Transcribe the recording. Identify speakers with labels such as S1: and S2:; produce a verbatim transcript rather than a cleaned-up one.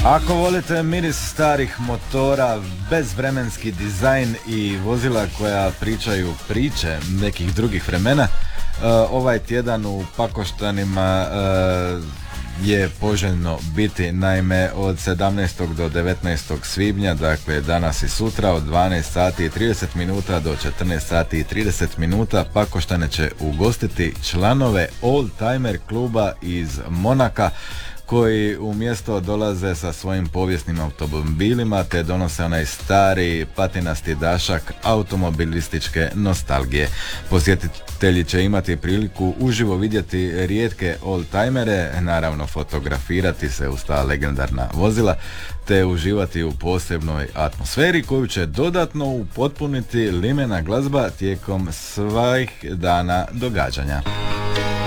S1: Ako volite miris starih motora, bezvremenski dizajn i vozila koja pričaju priče nekih drugih vremena, uh, ovaj tjedan u Pakoštanima uh, je poželjno biti. Naime, od sedamnaestog do devetnaestog svibnja, dakle danas i sutra, od dvanaest sati i trideset minuta do četrnaest sati i trideset minuta, Pakoštane će ugostiti članove Old Timer kluba iz Monaka, koji u mjesto dolaze sa svojim povijesnim automobilima te donose onaj stari patinasti dašak automobilističke nostalgije. Posjetitelji će imati priliku uživo vidjeti rijetke oldtimere, naravno fotografirati se uz ta legendarna vozila te uživati u posebnoj atmosferi koju će dodatno upotpuniti limena glazba tijekom svih dana događanja.